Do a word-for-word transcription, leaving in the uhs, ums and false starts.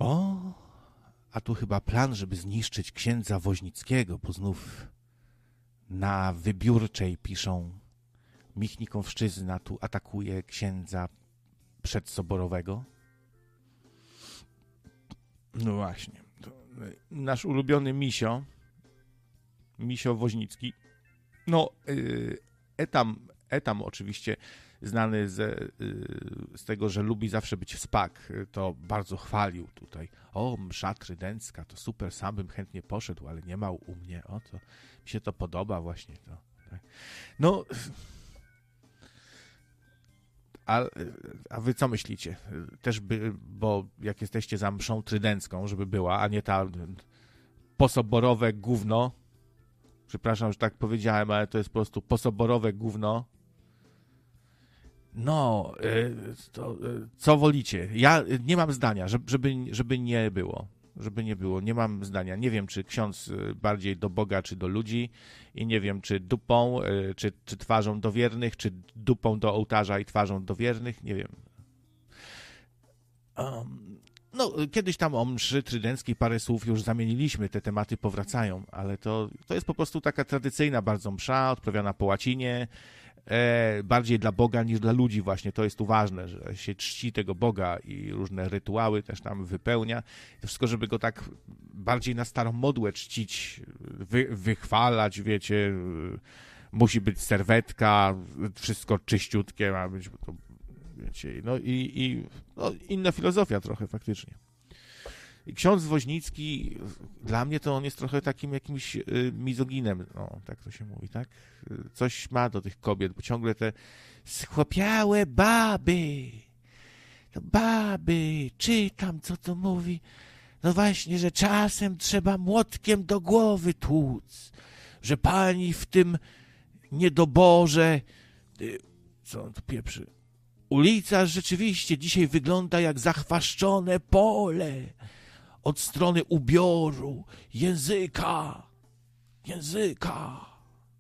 O, a tu chyba plan, żeby zniszczyć księdza Woźnickiego, bo znów na Wybiórczej piszą: Michnikowszczyzna tu atakuje księdza przedsoborowego. No właśnie. To nasz ulubiony Misio, Misio Woźnicki, no yy, etam, etam oczywiście znany ze, yy, z tego, że lubi zawsze być w spak, to bardzo chwalił tutaj. O, msza trydencka, to super, sam bym chętnie poszedł, ale nie ma u mnie. O, to mi się to podoba właśnie. To, tak. No, a, a wy co myślicie? Też by, bo jak jesteście za mszą trydencką, żeby była, a nie ta posoborowe gówno, przepraszam, że tak powiedziałem, ale to jest po prostu posoborowe gówno. No, to co wolicie? Ja nie mam zdania, żeby, żeby nie było. Żeby nie było. Nie mam zdania. Nie wiem, czy ksiądz bardziej do Boga, czy do ludzi. I nie wiem, czy dupą, czy, czy twarzą do wiernych, czy dupą do ołtarza i twarzą do wiernych. Nie wiem. Um, no, kiedyś tam o mszy trydenckiej parę słów już zamieniliśmy. Te tematy powracają, ale to, to jest po prostu taka tradycyjna bardzo msza, odprawiana po łacinie. E, bardziej dla Boga niż dla ludzi właśnie. To jest tu ważne, że się czci tego Boga i różne rytuały też tam wypełnia. To wszystko, żeby go tak bardziej na starą modłę czcić, wy, wychwalać, wiecie, musi być serwetka, wszystko czyściutkie ma być, to, wiecie, no i, i no, inna filozofia trochę faktycznie. I ksiądz Woźnicki, dla mnie to on jest trochę takim jakimś y, mizoginem, no, tak to się mówi, tak? Coś ma do tych kobiet, bo ciągle te schłopiałe baby, to baby, czytam, co to mówi. No właśnie, że czasem trzeba młotkiem do głowy tłuc, że pani w tym niedoborze, y, co on tu pieprzy, ulica rzeczywiście dzisiaj wygląda jak zachwaszczone pole. Od strony ubioru, języka, języka.